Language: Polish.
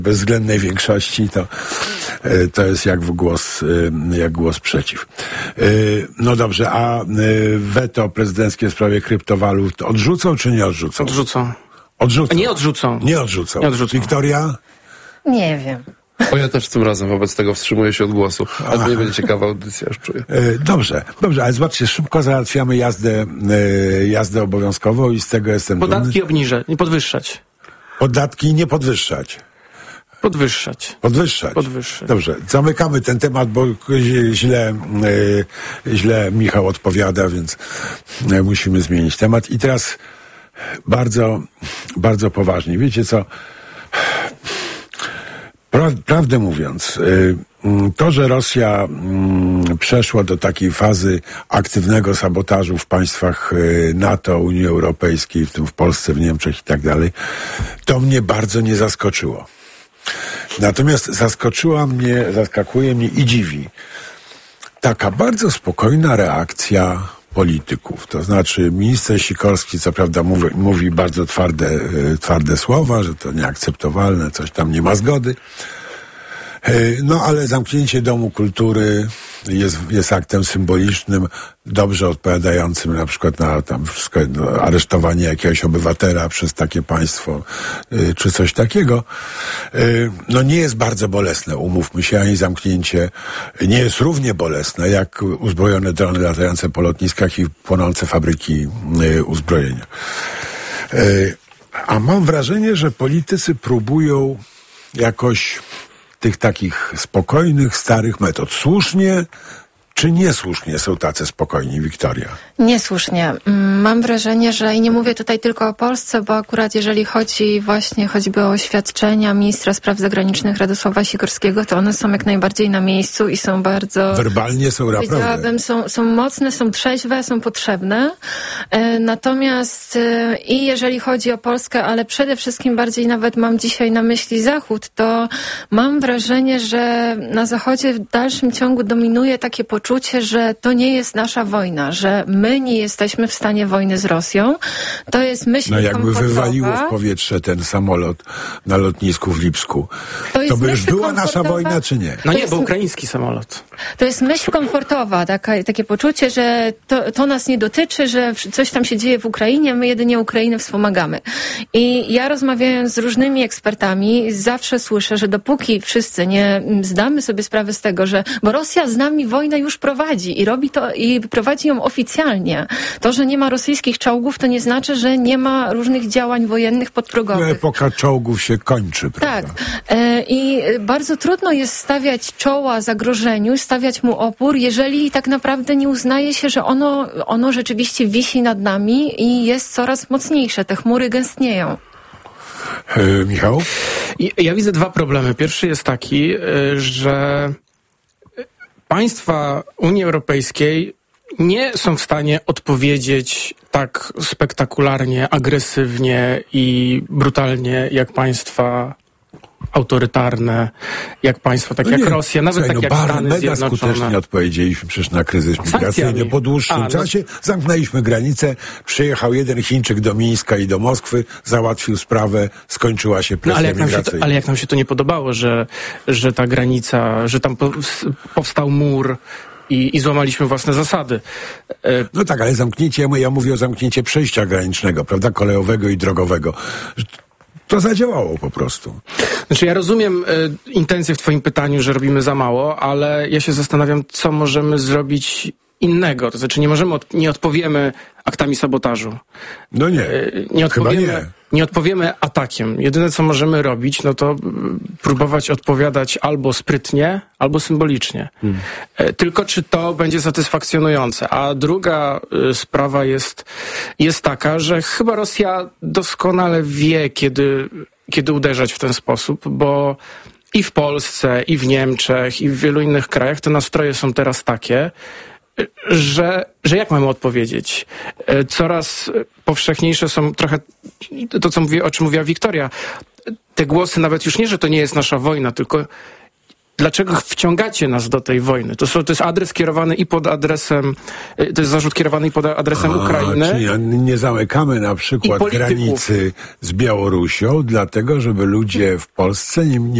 bezwzględnej większości, to jest jak głos przeciw. No dobrze, a weto prezydenckie w sprawie kryptowalut odrzucą czy nie odrzucą? Odrzucą. Nie odrzucą. Wiktoria? Nie wiem. Ja też tym razem wobec tego wstrzymuję się od głosu. Ale to nie będzie ciekawa audycja, już czuję. Dobrze, ale zobaczcie, szybko załatwiamy jazdę obowiązkową i z tego jestem dumny. Podatki obniżać, nie podwyższać. Podatki nie podwyższać. Podwyższać. Dobrze, zamykamy ten temat, bo źle Michał odpowiada, więc musimy zmienić temat. I teraz bardzo, bardzo poważnie. Wiecie co? Prawdę mówiąc, to, że Rosja przeszła do takiej fazy aktywnego sabotażu w państwach NATO, Unii Europejskiej, w tym w Polsce, w Niemczech i tak dalej, to mnie bardzo nie zaskoczyło. Natomiast zaskakuje mnie i dziwi taka bardzo spokojna reakcja polityków. To znaczy minister Sikorski co prawda mówi bardzo twarde słowa, że to nieakceptowalne, coś tam nie ma zgody. No ale zamknięcie Domu Kultury jest aktem symbolicznym, dobrze odpowiadającym na przykład na tam aresztowanie jakiegoś obywatela przez takie państwo, czy coś takiego. No nie jest bardzo bolesne, umówmy się, ani zamknięcie nie jest równie bolesne, jak uzbrojone drony latające po lotniskach i płonące fabryki uzbrojenia. A mam wrażenie, że politycy próbują jakoś tych takich spokojnych, starych metod. Słusznie czy niesłusznie są tacy spokojni, Wiktoria? Niesłusznie. Mam wrażenie, że i nie mówię tutaj tylko o Polsce, bo akurat jeżeli chodzi właśnie choćby o oświadczenia ministra spraw zagranicznych Radosława Sikorskiego, to one są jak najbardziej na miejscu i są bardzo... Werbalnie są naprawdę. Powiedziałabym, są mocne, są trzeźwe, są potrzebne. Natomiast i jeżeli chodzi o Polskę, ale przede wszystkim bardziej nawet mam dzisiaj na myśli Zachód, to mam wrażenie, że na Zachodzie w dalszym ciągu dominuje takie poczucie, że to nie jest nasza wojna, że my nie jesteśmy w stanie wojny z Rosją. To jest myśl komfortowa. No jakby wywaliło w powietrze ten samolot na lotnisku w Lipsku. To by już była nasza wojna, czy nie? No nie, bo ukraiński samolot. To jest myśl komfortowa, takie poczucie, że to nas nie dotyczy, że coś tam się dzieje w Ukrainie, my jedynie Ukrainę wspomagamy. I ja rozmawiając z różnymi ekspertami, zawsze słyszę, że dopóki wszyscy nie zdamy sobie sprawy z tego, bo Rosja z nami wojnę już prowadzi i robi to i prowadzi ją oficjalnie. To, że nie ma rosyjskich czołgów, to nie znaczy, że nie ma różnych działań wojennych podprogowych. Epoka czołgów się kończy, prawda? Tak. I bardzo trudno jest stawiać czoła zagrożeniu, stawiać mu opór, jeżeli tak naprawdę nie uznaje się, że ono rzeczywiście wisi nad nami i jest coraz mocniejsze. Te chmury gęstnieją. Michał? Ja widzę dwa problemy. Pierwszy jest taki, że państwa Unii Europejskiej nie są w stanie odpowiedzieć tak spektakularnie, agresywnie i brutalnie jak państwa autorytarne, jak państwa tak jak Rosja, nawet tak jak Stany Zjednoczone. Skutecznie odpowiedzieliśmy przecież na kryzys migracyjny. Po dłuższym czasie zamknęliśmy granicę, przyjechał jeden Chińczyk do Mińska i do Moskwy, załatwił sprawę, skończyła się presja migracyjna. Ale jak nam się to nie podobało, że ta granica, że tam powstał mur i złamaliśmy własne zasady. No tak, ale ja mówię o zamknięciu przejścia granicznego, prawda, kolejowego i drogowego. To zadziałało po prostu. Znaczy ja rozumiem intencję w twoim pytaniu, że robimy za mało, ale ja się zastanawiam, co możemy zrobić innego. To znaczy nie odpowiemy aktami sabotażu. No nie, chyba nie. Nie odpowiemy atakiem. Jedyne, co możemy robić, no to próbować odpowiadać albo sprytnie, albo symbolicznie. Tylko czy to będzie satysfakcjonujące? A druga sprawa jest taka, że chyba Rosja doskonale wie, kiedy uderzać w ten sposób, bo i w Polsce, i w Niemczech, i w wielu innych krajach te nastroje są teraz takie, że jak mamy odpowiedzieć? Coraz powszechniejsze są trochę to, o czym mówiła Wiktoria. Te głosy nawet już nie, że to nie jest nasza wojna, tylko dlaczego wciągacie nas do tej wojny? To jest adres kierowany i pod adresem, to jest zarzut kierowany i pod adresem Ukrainy. Czyli nie zamykamy na przykład granicy z Białorusią, dlatego żeby ludzie w Polsce nie